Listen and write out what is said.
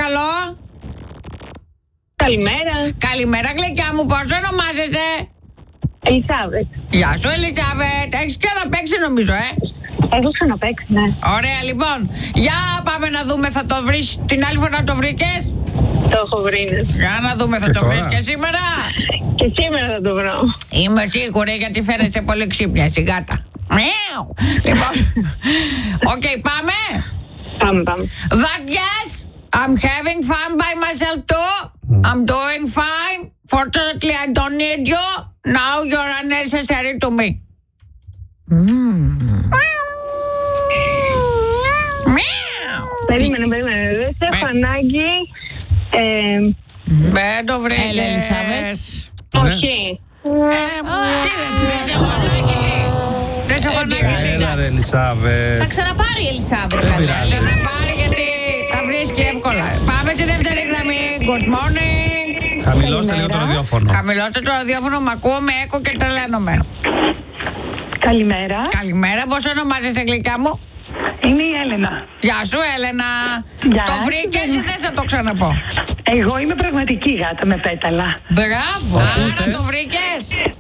παρακαλώ. Καλημέρα. Καλημέρα, γλυκιά μου, πώς ονομάζεσαι? Ελισάβετ. Γεια σου, Ελισάβετ. Έχεις ξαναπαίξει νομίζω, Έχω ξαναπαίξει, ναι. Ωραία, λοιπόν. Για πάμε να δούμε, θα το βρεις. Την άλλη φορά το βρήκες? Το έχω βρει. Για να δούμε, θα Και το τώρα? βρεις και σήμερα? Και σήμερα θα το βρω. Είμαι σίγουρη, γιατί φαίνεσαι πολύ ξύπνια, σιγάτα. Μιαου. Λοιπόν, οκ, πάμε. Πάμε. That yes, I'm having fun by myself too. I'm doing fine. Fortunately, I don't need you. Now you're unnecessary to me. Περίμενε. Δεν σε έχω ανάγκη. Δεν το βρήκες. Έλα, Ελισάβετ. Όχι. Τι δεν σε έχω ανάγκη. Δεν σε έχω ανάγκη. Έλα ρε Ελισάβετ. Θα ξαναπάρει η Ελισάβετ, καλά. πειράζει. Σε να πάρει γιατί τα βρίσκει εύκολα. Πάμε στη δεύτερη γραμμή. Good morning. Χαμηλώστε λίγο το ραδιόφωνο. Χαμηλώστε το ραδιόφωνο, μ' ακούω με έκο και τρελαίνομαι. Καλημέρα. Καλημέρα, πώς ονομάζεσαι, γλυκιά μου? Είμαι η Έλενα. Γεια σου, Έλενα. Γεια. Το βρήκες ή δεν θα το ξαναπώ? Εγώ είμαι πραγματική γάτα με πέταλα. Μπράβο. Άρα το βρήκες?